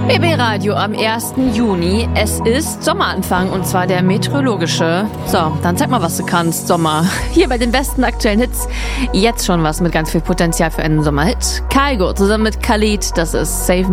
BB Radio am 1. Juni. Es ist Sommeranfang und zwar der meteorologische. So, dann zeig mal, was du kannst, Sommer. Hier bei den besten aktuellen Hits. Jetzt schon was mit ganz viel Potenzial für einen Sommerhit. Kygo zusammen mit Khalid, das ist Save